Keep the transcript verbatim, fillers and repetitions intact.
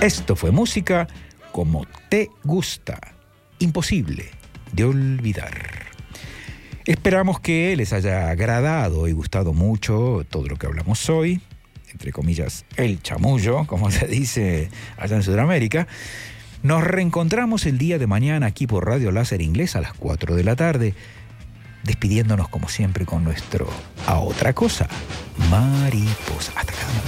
Esto fue música como te gusta, imposible de olvidar. Esperamos que les haya agradado y gustado mucho todo lo que hablamos hoy, entre comillas, el chamullo, como se dice allá en Sudamérica. Nos reencontramos el día de mañana aquí por Radio Láser Inglés a las cuatro de la tarde, despidiéndonos como siempre con nuestro A Otra Cosa, Mariposa. Hasta cada momento.